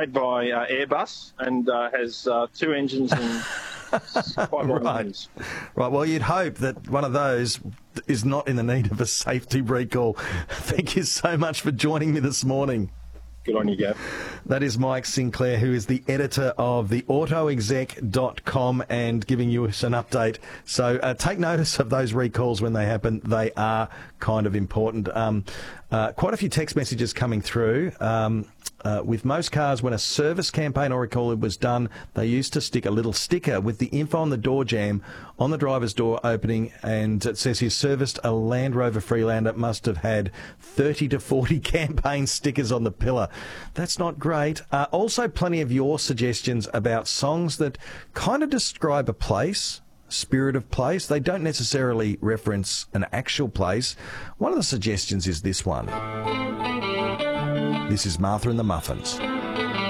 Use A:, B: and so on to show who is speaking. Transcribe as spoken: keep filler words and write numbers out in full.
A: made by uh, Airbus and uh, has uh, two engines and quite long
B: Right.
A: wings.
B: Right, well, you'd hope that one of those is not in the need of a safety recall. Thank you so much for joining me this morning.
A: Good on you, Gav.
B: That is Mike Sinclair, who is the editor of the auto exec dot com and giving you us an update. So uh, take notice of those recalls when they happen. They are kind of important. Um, uh, quite a few text messages coming through. Um, uh, with most cars, when a service campaign or recall was done, they used to stick a little sticker with the info on the door jamb on the driver's door opening, and it says he serviced a Land Rover Freelander, must have had thirty to forty campaign stickers on the pillar. That's not great. Uh, also, plenty of your suggestions about songs that kind of describe a place, spirit of place. They don't necessarily reference an actual place. One of the suggestions is this one. This is Martha and the Muffins.